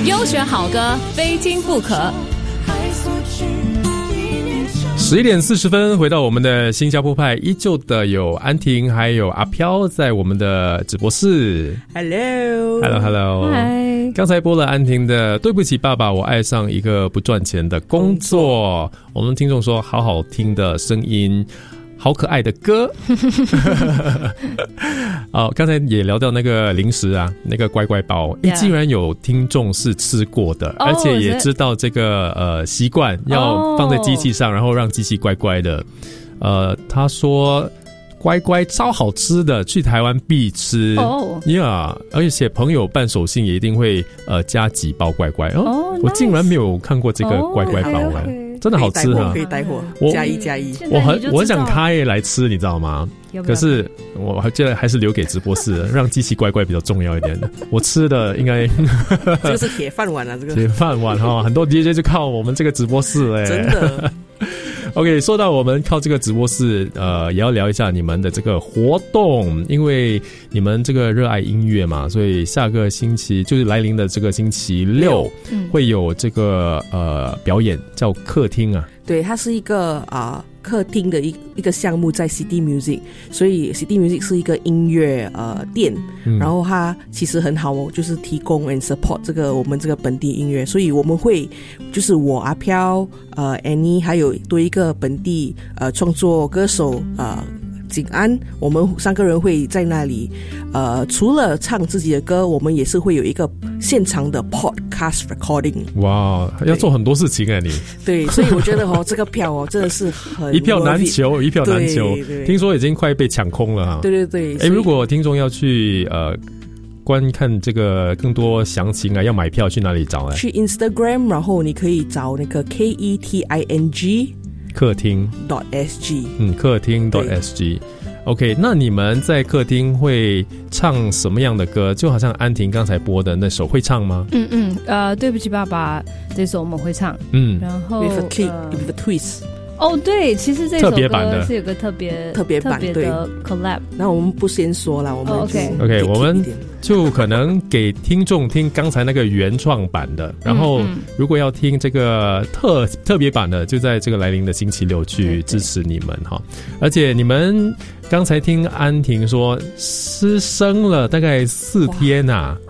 优选好歌，非听不可。 11点40分，回到我们的新加坡派，依旧的有安婷还有阿飘在我们的直播室。Hello， 嗨。 刚才播了安婷的《对不起爸爸，我爱上一个不赚钱的工作》。我们听众说好好听的声音，好可爱的歌。刚才也聊到那个零食啊，那个乖乖包，竟然有听众是吃过的，而且也知道这个习惯要放在机器上，然后让机器乖乖的。他说乖乖超好吃的，去台湾必吃而且朋友办手信也一定会加几包乖乖。我竟然没有看过这个乖乖包真的好吃啊！ 可以带货，加一。 我很想开来吃，你知道吗？可是我觉得还是留给直播室，让机器乖乖比较重要一点。我吃的应该这个是铁饭碗啊，这个铁饭碗哈，很多 DJ 就靠我们这个直播室真的。 OK， 说到我们靠这个直播室，也要聊一下你们的这个活动，因为你们这个热爱音乐嘛，所以下个星期就是来临的这个星期六，会有这个表演叫客厅啊。 对，它是一个客厅的一个项目，在 City Music， 所以 City Music 是一个音乐店，然后它其实很好就是提供 and support 我们这个本地音乐，所以我们会就是我阿飘Annie 还有多一个本地创作歌手景安，我们3个人会在那里除了唱自己的歌，我们也是会有一个现场的 podcast recording。 哇，要做很多事情你对，所以我觉得这个票真的是很一票难求，一票难求。听说已经快被抢空了对。 如果听众要去观看这个更多详情要买票去哪里找去 Instagram， 然后你可以找那个 KETING 客厅 .sg 客厅 .sg。 OK， 那你们在客厅会唱什么样的歌？就好像安婷刚才播的那首会唱吗？ 对不起爸爸这首我们会唱，然后 with a click with a twist。 对，其实这首歌是有个特别版的 collab。 那我们不先说了，我们 OK， 我们就可能给听众听刚才那个原创版的，然后如果要听这个特别版的，就在这个来临的星期六去支持你们哈。而且你们刚才听安婷说失声了大概4天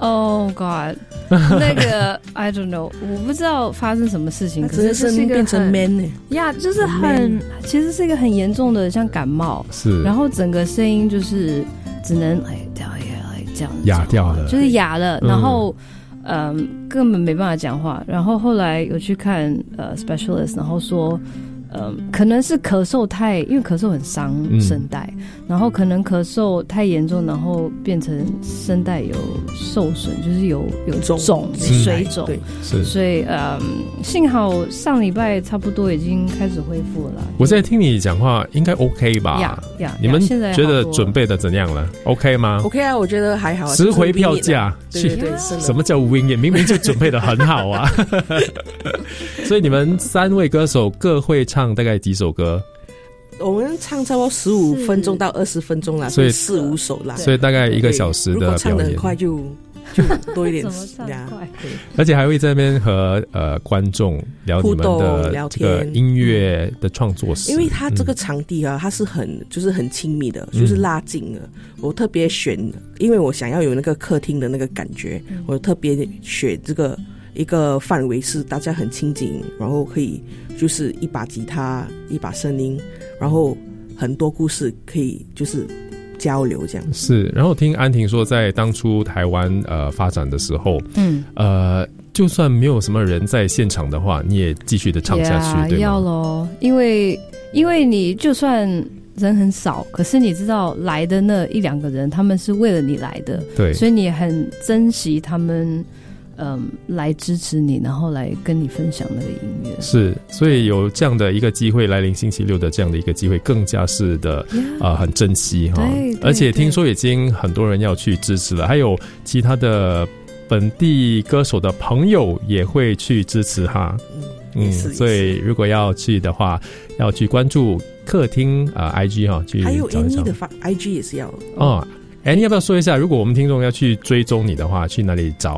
Oh God， 那个 I don't know， 我不知道发生什么事情，可是是一个变成 man 就是其实是一个很严重的像感冒， 是， 然后整个声音就是只能这样哑掉了， 就是哑了，然后根本没办法讲话。然后后来有去看specialist， 然后说可能是咳嗽因为咳嗽很伤声带，然后可能咳嗽太严重，然后变成声带有受损，就是有水肿，所以幸好上礼拜差不多已经开始恢复了。 我在听你讲话应该 OK 吧？你们觉得准备的怎样了？ OK 吗？ OK 啊，我觉得还好， 值回票价。 对， 什么叫 win 也明明就准备的很好啊。所以你们3位歌手各会唱大概几首歌？ 我们唱差不多15分钟到20分钟啦，所以4-5首啦， 所以大概1个小时的表演。如果唱得很快就多一点而且还会在那边和观众聊你们的这个音乐的创作史。 因为他这个场地它是就是很亲密的，就是拉近了。我特别选，因为我想要有那个客厅的那个感觉，我特别选这个一个范围是大家很亲近，然后可以就是一把吉他一把声音，然后很多故事可以就是交流这样。 是，然后听安婷说在当初台湾发展的时候就算没有什么人在现场的话，你也继续的唱下去，对吗？ 要咯，因为你就算人很少，可是你知道来的那1-2个人他们是为了你来的， 对， 所以你也很珍惜他们来支持你，然后来跟你分享那个音乐。 是，所以有这样的一个机会，来临星期六的这样的一个机会更加是的很珍惜哈。而且听说已经很多人要去支持了，还有其他的本地歌手的朋友也会去支持哈。所以如果要去的话，要去关注客厅IG 哈，去还有找一找 Annie 的IG 也是要 Annie 要不要说一下，如果我们听众要去追踪你的话，去哪里找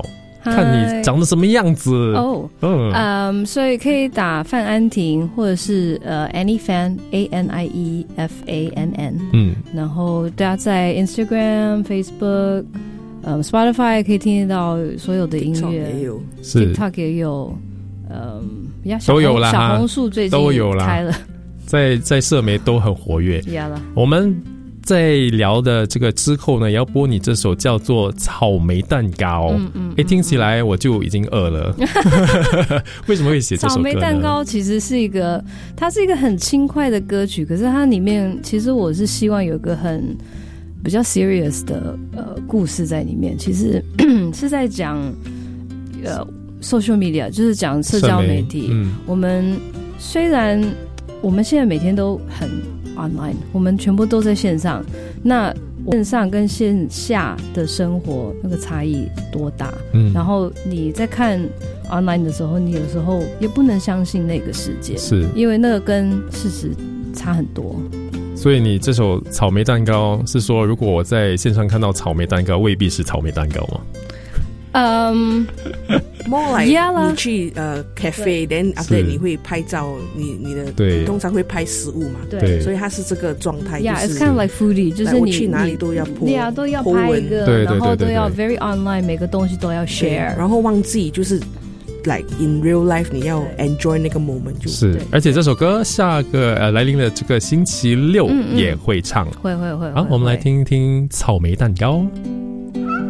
看你长得什么样子所以可以打范安婷或者是Annie Fan ANIEFANN， 然后大家在 Instagram、Facebook、Spotify 可以听得到所有的音乐， 是 TikTok 也有， 都有啦， 小红书最近都有啦， 开了， 在社媒都很活跃。我们在聊的这个之后呢，也要播你这首叫做《草莓蛋糕》。听起来我就已经饿了。为什么会写这首歌呢？ 草莓蛋糕其实是它是一个很轻快的歌曲，可是它里面其实我是希望有一个比较 serious 的故事在里面。其实是在讲social media， 就是讲社交媒体。我们虽然我们现在每天都很online， 我们全部都在线上，那线上跟线下的生活那个差异多大？然后你在看 online 的时候，你有时候也不能相信那个世界，是因为那个跟事实差很多。 所以你这首草莓蛋糕是说，如果我在线上看到草莓蛋糕，未必是草莓蛋糕吗 ？More like 你去cafe， then after 你会拍照，你的对，通常会拍食物嘛，对，所以它是这个状态。 Yeah，it's kind of like foodie， 就是你去哪里都要 po， 都要拍一个，然后都要 very online， 每个东西都要 share， 然后忘记就是。like in real life 你要 enjoy 那个 moment 是，而且这首歌下个来临的这个星期六也会唱， 会好，我们来听听草莓蛋糕。